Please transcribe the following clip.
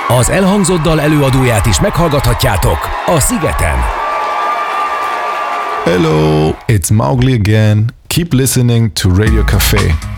Az elhangzott dal előadóját is meghallgathatjátok a Szigeten. Hello, it's Mowgli again. Keep listening to Radio Café.